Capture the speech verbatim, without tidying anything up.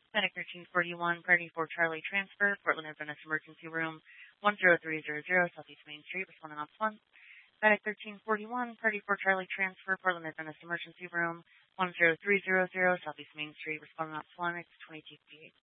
Medic thirteen forty-one, Party for Charlie Transfer, Portland Adventist Emergency Room, one zero three zero zero, Southeast Main Street, responding on one. Medic thirteen forty-one, Party for Charlie Transfer, Portland Adventist Emergency Room, one zero three zero zero, Southeast Main Street, responding on one, it's twenty-two fifty-eight.